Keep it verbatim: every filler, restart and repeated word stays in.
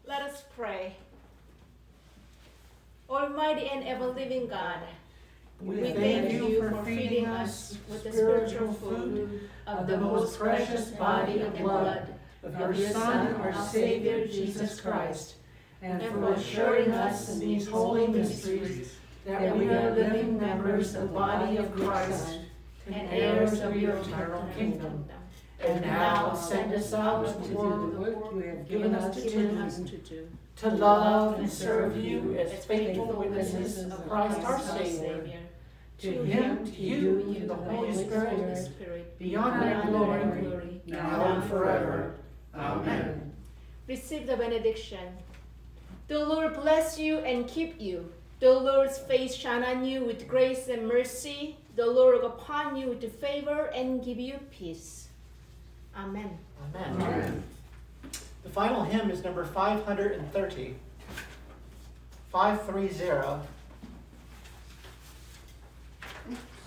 Let us pray. Almighty and ever-living God, We, we thank you for feeding us with the spiritual food of the most precious body and blood of your Son, our Savior, Jesus Christ, and for assuring us in these holy mysteries that we are living members of the body of Christ and heirs of your eternal kingdom. And now send us out to do the work you have given us to do, to love and serve you as faithful witnesses of Christ our Savior. To him, to you, to the Holy Spirit, be honor and glory, now and forever. Amen. Receive the benediction. The Lord bless you and keep you. The Lord's face shine on you with grace and mercy. The Lord look upon you with favor and give you peace. Amen. Amen. Amen. The final hymn is number five hundred thirty. five thirty.